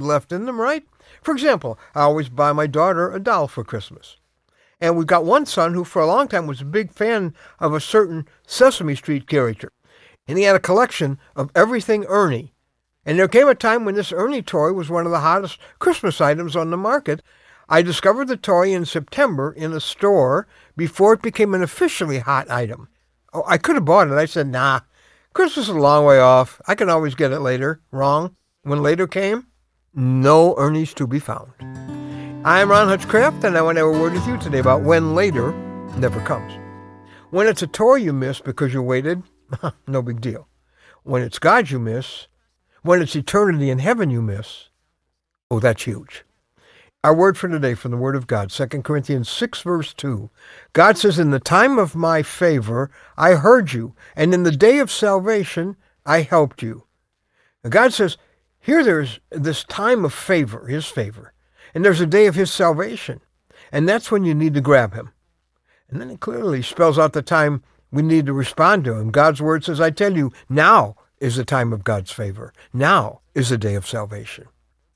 left in them, right? For example, I always buy my daughter a doll for Christmas. And we've got one son who for a long time was a big fan of a certain Sesame Street character. And he had a collection of everything Ernie. And there came a time when this Ernie toy was one of the hottest Christmas items on the market. I discovered the toy in September in a store before it became an officially hot item. Oh, I could have bought it. I said, nah, Christmas is a long way off. I can always get it later. Wrong. When later came, no Ernie's to be found. I'm Ron Hutchcraft, and I want to have a word with you today about when later never comes. When it's a toy you miss because you waited, no big deal. When it's God you miss, when it's eternity in heaven you miss, oh, that's huge. Our word for today from the Word of God, 2 Corinthians 6, verse 2. God says, in the time of my favor, I heard you, and in the day of salvation, I helped you. Now God says, here there's this time of favor, his favor, and there's a day of his salvation, and that's when you need to grab him. And then it clearly spells out the time we need to respond to him. God's word says, I tell you, now is the time of God's favor. Now is the day of salvation.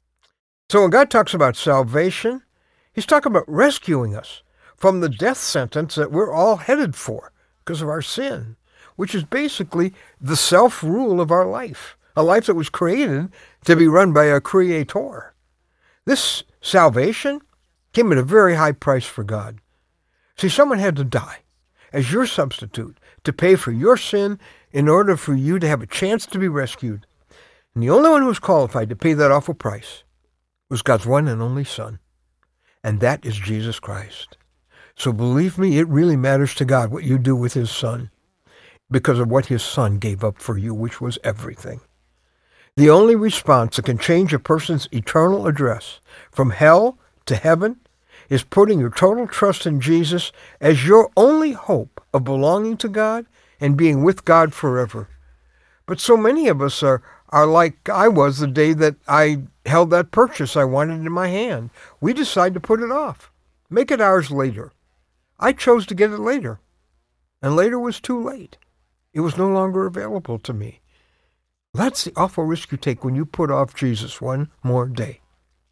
So when God talks about salvation, he's talking about rescuing us from the death sentence that we're all headed for because of our sin, which is basically the self-rule of our life, a life that was created to be run by a creator. This salvation came at a very high price for God. See, someone had to die as your substitute to pay for your sin in order for you to have a chance to be rescued. And the only one who was qualified to pay that awful price was God's one and only Son, and that is Jesus Christ. So believe me, it really matters to God what you do with his Son because of what his Son gave up for you, which was everything. The only response that can change a person's eternal address from hell to heaven is putting your total trust in Jesus as your only hope of belonging to God and being with God forever. But so many of us are like I was the day that I held that purchase I wanted in my hand. We decide to put it off, make it ours later. I chose to get it later, and later was too late. It was no longer available to me. That's the awful risk you take when you put off Jesus one more day.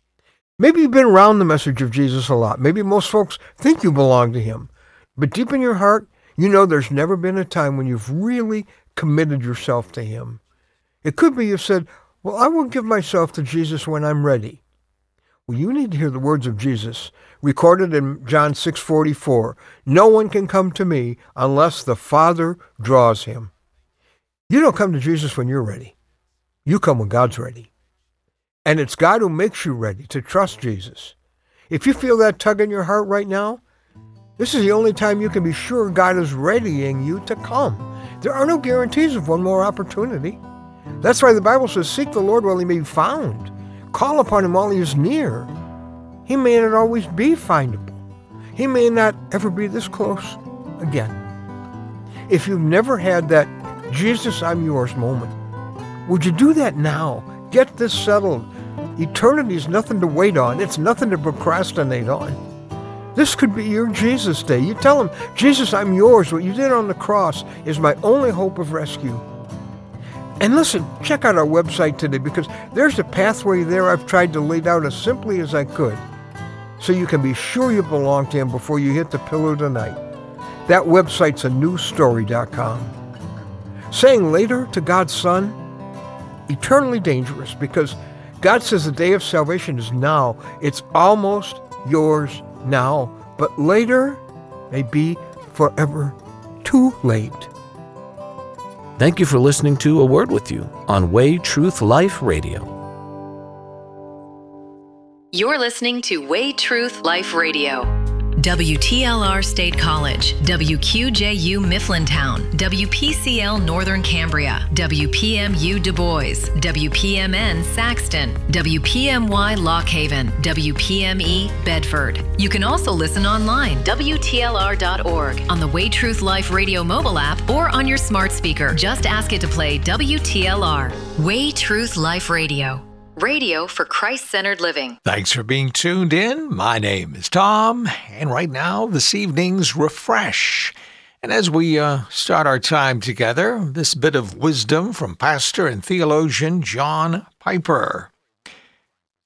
Maybe you've been around the message of Jesus a lot. Maybe most folks think you belong to him. But deep in your heart, you know there's never been a time when you've really committed yourself to him. It could be you've said, well, I will give myself to Jesus when I'm ready. Well, you need to hear the words of Jesus recorded in John 6:44. No one can come to me unless the Father draws him. You don't come to Jesus when you're ready. You come when God's ready. And it's God who makes you ready to trust Jesus. If you feel that tug in your heart right now, this is the only time you can be sure God is readying you to come. There are no guarantees of one more opportunity. That's why the Bible says, seek the Lord while he may be found. Call upon him while he is near. He may not always be findable. He may not ever be this close again. If you've never had that Jesus, I'm yours moment, would you do that now? Get this settled. Eternity is nothing to wait on. It's nothing to procrastinate on. This could be your Jesus day. You tell him, Jesus, I'm yours. What you did on the cross is my only hope of rescue. And listen, check out our website today because there's a pathway there I've tried to lay out as simply as I could so you can be sure you belong to him before you hit the pillow tonight. That website's anewstory.com. Saying later to God's Son, eternally dangerous because God says the day of salvation is now. It's almost yours now, but later may be forever too late. Thank you for listening to A Word With You on Way Truth Life Radio. You're listening to Way Truth Life Radio. WTLR State College, WQJU Mifflintown, WPCL Northern Cambria, WPMU Du Bois, WPMN Saxton, WPMY Lock Haven, WPME Bedford. You can also listen online, WTLR.org, on the Way Truth Life Radio mobile app, or on your smart speaker. Just ask it to play WTLR. Way Truth Life Radio. Radio for Christ-centered living. Thanks for being tuned in. My name is Tom, and right now, this evening's Refresh. And as we start our time together, this bit of wisdom from pastor and theologian John Piper.